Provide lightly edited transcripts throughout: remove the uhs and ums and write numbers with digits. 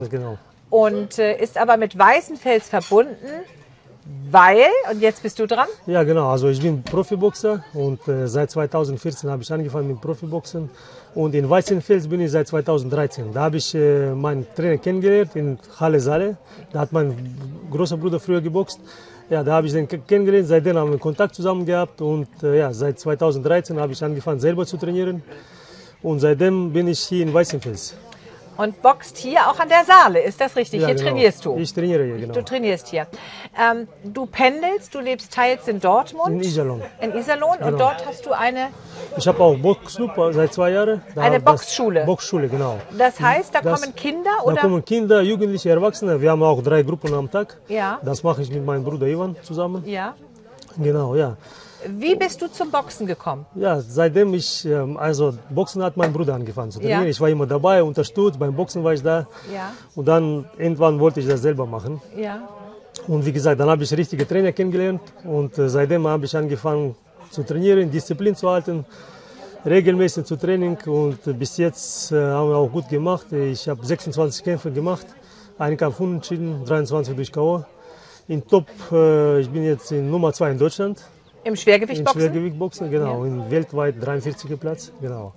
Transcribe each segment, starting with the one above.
Genau. Und ist aber mit Weißenfels verbunden, weil, und jetzt bist du dran? Ja, genau. Also ich bin Profiboxer und seit 2014 habe ich angefangen mit Profiboxen. Und in Weißenfels bin ich seit 2013. Da habe ich meinen Trainer kennengelernt in Halle Saale. Da hat mein großer Bruder früher geboxt. Ja, da habe ich den kennengelernt. Seitdem haben wir Kontakt zusammen gehabt. Und ja, seit 2013 habe ich angefangen selber zu trainieren. Und seitdem bin ich hier in Weißenfels. Und boxt hier auch an der Saale, ist das richtig? Ja, Hier genau. trainierst du? Ich trainiere hier, genau. Du trainierst hier. Du pendelst, du lebst teils in Dortmund. In Iserlohn. In Iserlohn. Und dort hast du eine... Ich habe auch Boxclub seit 2 Jahren. Eine Boxschule. Boxschule, genau. Das heißt, da kommen Kinder, oder? Da kommen Kinder, Jugendliche, Erwachsene. Wir haben auch 3 Gruppen am Tag. Ja. Das mache ich mit meinem Bruder Ivan zusammen. Ja. Genau, ja. Wie bist du zum Boxen gekommen? Ja, seitdem also Boxen hat mein Bruder angefangen zu trainieren. Ja. Ich war immer dabei, unterstützt, beim Boxen war ich da. Ja. Und dann irgendwann wollte ich das selber machen. Ja. Und wie gesagt, dann habe ich richtige Trainer kennengelernt und seitdem habe ich angefangen zu trainieren, Disziplin zu halten, regelmäßig zu Training und bis jetzt haben wir auch gut gemacht. Ich habe 26 Kämpfe gemacht, einen Kampf unentschieden, 23 durch K.O. In Top, ich bin jetzt in Nummer 2 in Deutschland. Im Schwergewichtboxen? Im Schwergewichtboxen, genau. Ja. In weltweit 43. Platz, genau.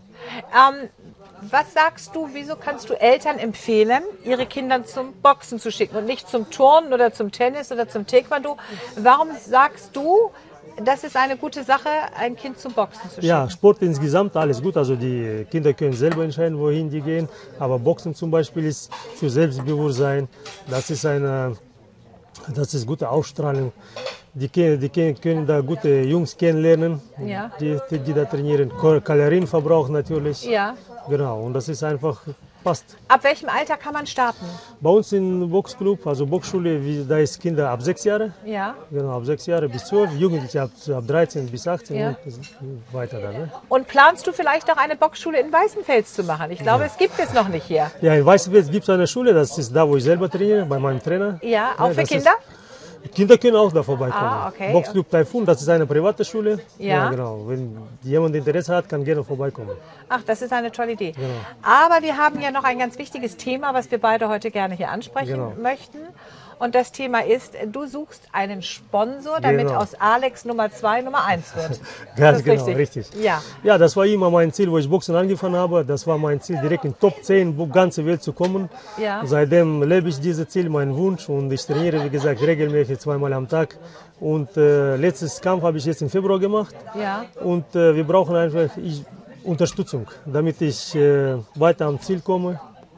Was sagst du, wieso kannst du Eltern empfehlen, ihre Kinder zum Boxen zu schicken und nicht zum Turnen oder zum Tennis oder zum Taekwondo? Warum sagst du, das ist eine gute Sache, ein Kind zum Boxen zu schicken? Ja, Sport insgesamt, alles gut. Also die Kinder können selber entscheiden, wohin die gehen. Aber Boxen zum Beispiel ist für Selbstbewusstsein. Das ist gute Ausstrahlung. Die können da gute Jungs kennenlernen, ja. die da trainieren. Kalorienverbrauch natürlich. Ja. Genau, und das ist einfach, passt. Ab welchem Alter kann man starten? Bei uns im Boxclub, also Boxschule, da ist Kinder ab 6 Jahre. Ja. Genau, ab 6 Jahre bis 12, Jugendliche ab 13 bis 18 ja. und weiter dann. Ne? Und planst du vielleicht auch eine Boxschule in Weißenfels zu machen? Ich glaube, es gibt es noch nicht hier. Ja, in Weißenfels gibt es eine Schule, das ist da, wo ich selber trainiere, bei meinem Trainer. Ja, auch für Kinder? Kinder können auch da vorbeikommen. Ah, okay. Boxclub Taifun, das ist eine private Schule. Ja. Genau. Wenn jemand Interesse hat, kann gerne vorbeikommen. Ach, das ist eine tolle Idee. Genau. Aber wir haben ja noch ein ganz wichtiges Thema, was wir beide heute gerne hier ansprechen möchten. Und das Thema ist, du suchst einen Sponsor, damit aus Alex Nummer 2 Nummer 1 wird. Ganz genau, richtig. Ja. Ja, das war immer mein Ziel, wo ich Boxen angefangen habe. Das war mein Ziel, direkt in Top 10 ganze Welt zu kommen. Ja. Seitdem lebe ich dieses Ziel, mein Wunsch. Und ich trainiere, wie gesagt, regelmäßig 2-mal am Tag. Und letztes Kampf habe ich jetzt im Februar gemacht. Ja. Und wir brauchen einfach Unterstützung, damit ich weiter am Ziel komme.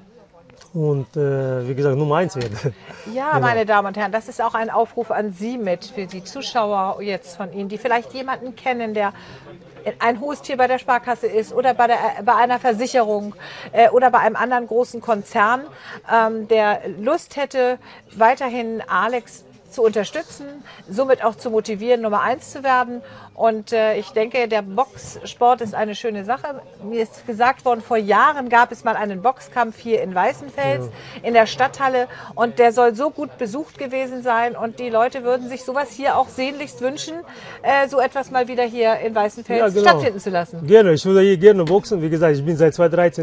Und wie gesagt, Nummer 1 werde. Ja, genau. Meine Damen und Herren, das ist auch ein Aufruf an Sie mit, für die Zuschauer jetzt von Ihnen, die vielleicht jemanden kennen, der ein Haustier bei der Sparkasse ist oder bei einer Versicherung oder bei einem anderen großen Konzern, der Lust hätte, weiterhin Alex zu unterstützen, somit auch zu motivieren, Nummer 1 zu werden. Und ich denke, der Boxsport ist eine schöne Sache. Mir ist gesagt worden, vor Jahren gab es mal einen Boxkampf hier in Weißenfels, in der Stadthalle. Und der soll so gut besucht gewesen sein. Und die Leute würden sich sowas hier auch sehnlichst wünschen, so etwas mal wieder hier in Weißenfels stattfinden zu lassen. Gerne, ich würde hier gerne boxen. Wie gesagt, ich bin seit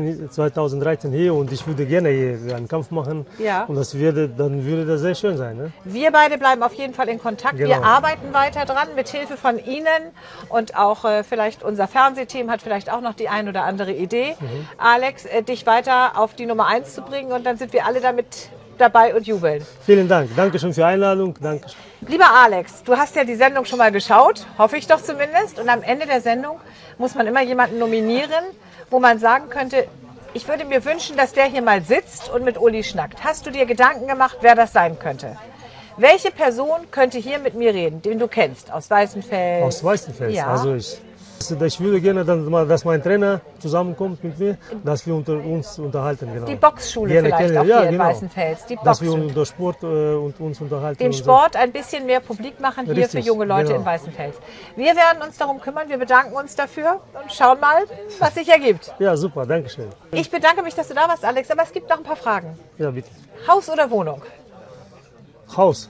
2013 hier und ich würde gerne hier einen Kampf machen. Ja. Und dann würde das sehr schön sein. Ne? Wir beide bleiben auf jeden Fall in Kontakt. Genau. Wir arbeiten weiter dran, mit Hilfe von Ihnen. Und auch vielleicht unser Fernsehteam hat vielleicht auch noch die ein oder andere Idee, Alex, dich weiter auf die Nummer 1 zu bringen. Und dann sind wir alle damit dabei und jubeln. Vielen Dank. Dankeschön für die Einladung. Dankeschön. Lieber Alex, du hast ja die Sendung schon mal geschaut, hoffe ich doch zumindest. Und am Ende der Sendung muss man immer jemanden nominieren, wo man sagen könnte, ich würde mir wünschen, dass der hier mal sitzt und mit Uli schnackt. Hast du dir Gedanken gemacht, wer das sein könnte? Welche Person könnte hier mit mir reden, den du kennst, aus Weißenfels? Aus Weißenfels, ja. Also ich würde gerne, dass mein Trainer zusammenkommt mit mir, dass wir uns unterhalten. Genau. Die Boxschule vielleicht auch hier in Weißenfels. Die dass wir über Sport uns unterhalten. Den Sport ein bisschen mehr publik machen hier für junge Leute in Weißenfels. Wir werden uns darum kümmern, wir bedanken uns dafür und schauen mal, was sich ergibt. Ja, super, danke schön. Ich bedanke mich, dass du da warst, Alex, aber es gibt noch ein paar Fragen. Ja, bitte. Haus oder Wohnung? Haus.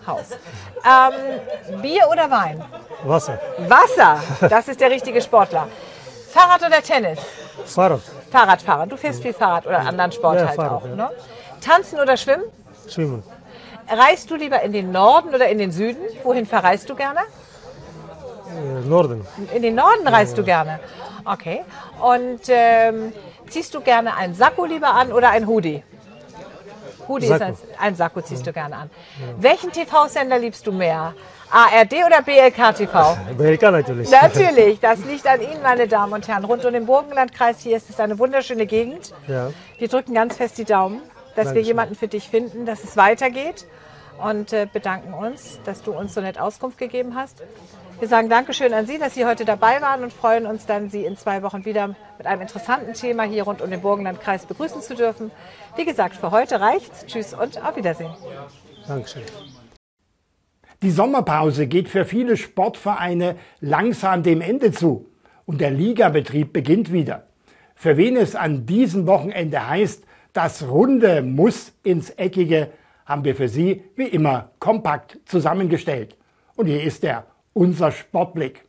Bier oder Wein? Wasser. Wasser, das ist der richtige Sportler. Fahrrad oder Tennis? Fahrrad. Fahrradfahren, du fährst viel Fahrrad oder anderen Sport ja, halt Fahrrad, auch. ja. Ne? Tanzen oder schwimmen? Schwimmen. Reist du lieber in den Norden oder in den Süden? Wohin verreist du gerne? Norden. In den Norden reist du gerne. Okay. Und ziehst du gerne ein Sakko lieber an oder ein Hoodie? Hoodie Sakko. ist ein Sakko, ziehst du gerne an. Welchen TV-Sender liebst du mehr? ARD oder BLK TV? BLK natürlich. Natürlich, das liegt an Ihnen, meine Damen und Herren. Rund um den Burgenlandkreis hier ist es eine wunderschöne Gegend. Ja. Wir drücken ganz fest die Daumen, dass wir Dankeschön. jemanden für dich finden, dass es weitergeht und bedanken uns, dass du uns so nett Auskunft gegeben hast. Wir sagen Dankeschön an Sie, dass Sie heute dabei waren und freuen uns dann, Sie in 2 Wochen wieder mit einem interessanten Thema hier rund um den Burgenlandkreis begrüßen zu dürfen. Wie gesagt, für heute reicht's. Tschüss und auf Wiedersehen. Dankeschön. Die Sommerpause geht für viele Sportvereine langsam dem Ende zu und der Ligabetrieb beginnt wieder. Für wen es an diesem Wochenende heißt, das Runde muss ins Eckige, haben wir für Sie wie immer kompakt zusammengestellt. Und hier ist unser Sportblick.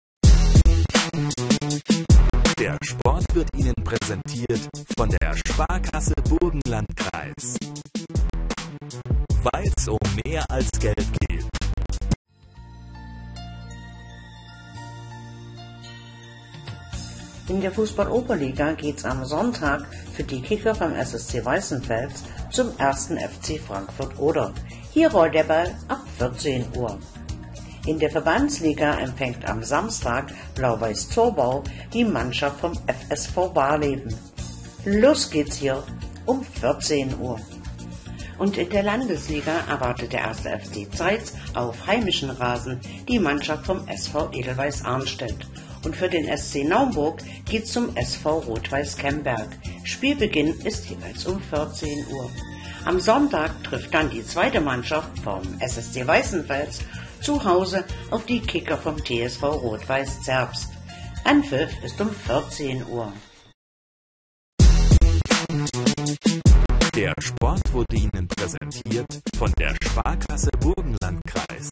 Der Sport wird Ihnen präsentiert von der Sparkasse Burgenlandkreis. Weil es um mehr als Geld geht. In der Fußball-Oberliga geht's am Sonntag für die Kicker vom SSC Weißenfels zum 1. FC Frankfurt Oder. Hier rollt der Ball ab 14 Uhr. In der Verbandsliga empfängt am Samstag Blau-Weiß Zorbau die Mannschaft vom FSV Barleben. Los geht's hier um 14 Uhr. Und in der Landesliga erwartet der 1. FC Zeitz auf heimischen Rasen die Mannschaft vom SV Edelweiß Arnstedt. Und für den SC Naumburg geht's zum SV Rot-Weiß Kemberg. Spielbeginn ist jeweils um 14 Uhr. Am Sonntag trifft dann die zweite Mannschaft vom SSC Weißenfels zu Hause auf die Kicker vom TSV Rot-Weiß Zerbst. Anpfiff ist um 14 Uhr. Der Sport wurde Ihnen präsentiert von der Sparkasse Burgenlandkreis.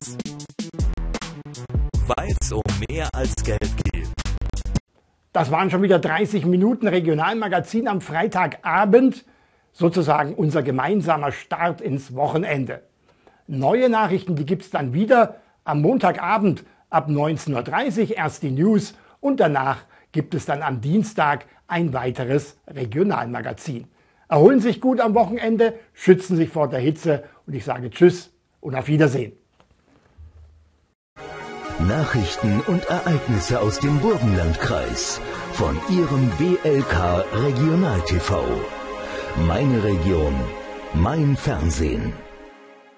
Weil es um mehr als Geld geht. Das waren schon wieder 30 Minuten Regionalmagazin am Freitagabend, sozusagen unser gemeinsamer Start ins Wochenende. Neue Nachrichten, die gibt's dann wieder am Montagabend ab 19:30 Uhr, erst die News und danach gibt es dann am Dienstag ein weiteres Regionalmagazin. Erholen Sie sich gut am Wochenende, schützen sich vor der Hitze und ich sage Tschüss und auf Wiedersehen. Nachrichten und Ereignisse aus dem Burgenlandkreis von Ihrem BLK Regional TV. Meine Region, mein Fernsehen.